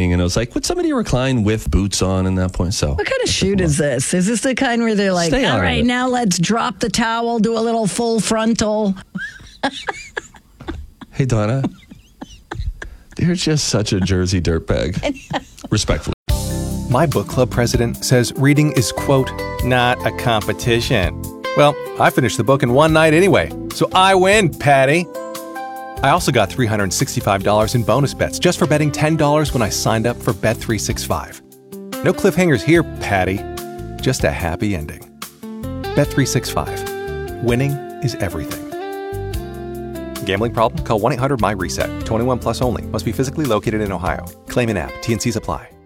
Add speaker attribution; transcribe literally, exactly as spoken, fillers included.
Speaker 1: reclining, and I was like, would somebody recline with boots on in that point? So
Speaker 2: What kind of shoot is this? Is this the kind where they're like,
Speaker 1: Stay
Speaker 2: all
Speaker 1: out of
Speaker 2: right,
Speaker 1: it.
Speaker 2: now let's drop the towel, do a little full frontal?
Speaker 1: Hey, Donna, you're just such a Jersey dirtbag. Respectfully.
Speaker 3: My book club president says reading is, quote, not a competition. Well, I finished the book in one night anyway, so I win, Patty. I also got three hundred sixty-five dollars in bonus bets just for betting ten dollars when I signed up for Bet three sixty-five. No cliffhangers here, Patty. Just a happy ending. Bet three sixty-five. Winning is everything. Gambling problem? Call one eight hundred my reset. twenty-one plus only. Must be physically located in Ohio. Claim in app. T N Cs apply.